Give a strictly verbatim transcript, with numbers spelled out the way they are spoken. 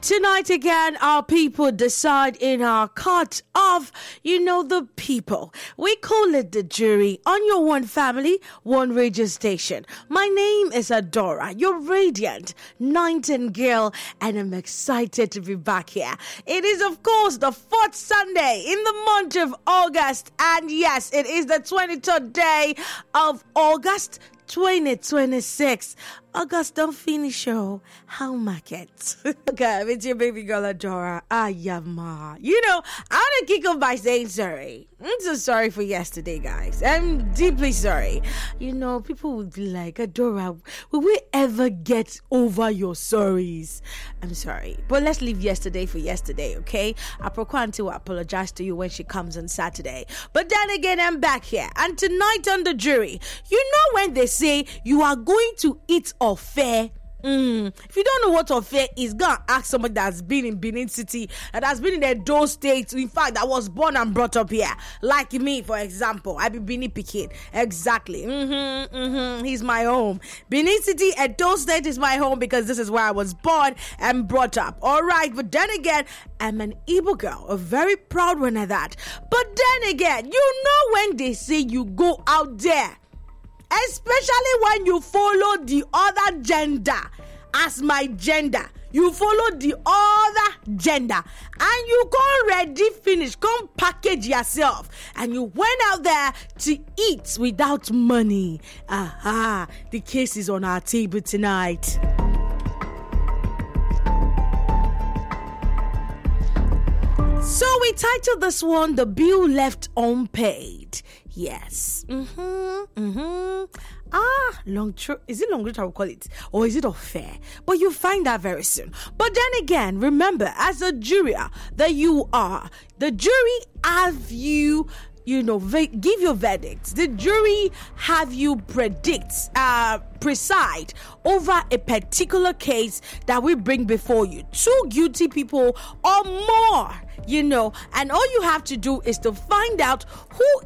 Tonight again, our people decide in our court of, you know, the people. We call it the jury on your One Family, One Radio station. My name is Adora, your radiant nightingale, and I'm excited to be back here. It is, of course, the fourth Sunday in the month of August, and yes, it is the twenty-third day of August twenty twenty-six. August don't finish, oh. How market? Okay, it's your baby girl Adora. Ayama. You know, I want to kick off by saying sorry. I'm so sorry for yesterday, guys. I'm deeply sorry. You know, people would be like, Adora, will we ever get over your sorries? I'm sorry. But let's leave yesterday for yesterday, okay? Aprokwanti will apologize to you when she comes on Saturday. But then again, I'm back here. And tonight on the jury, you know when they say you are going to eat ofe. Mm. If you don't know what ofe is, go and ask somebody that's been in Benin City and has been in the Edo State. In fact, I was born and brought up here. Like me, for example. I be Benin Pikin. Exactly. Mm-hmm, mm-hmm. He's my home. Benin City, Edo State is my home because this is where I was born and brought up. All right, but then again, I'm an Igbo girl, a very proud one at that. But then again, you know when they say you go out there, especially when you follow the other gender as my gender. You follow the other gender. And you come ready, finish, come package yourself. And you went out there to eat without money. Aha, the case is on our table tonight. So we titled this one, The Bill Left Unpaid. Yes. Mm-hmm. Mm-hmm. Ah, long trip. Is it long trip I will call it? Or is it unfair? But you'll find that very soon. But then again, remember, as a juror that you are, the jury have you, you know, ve- give your verdicts. The jury have you predict, uh, preside over a particular case that we bring before you. Two guilty people or more, you know, and all you have to do is to find out who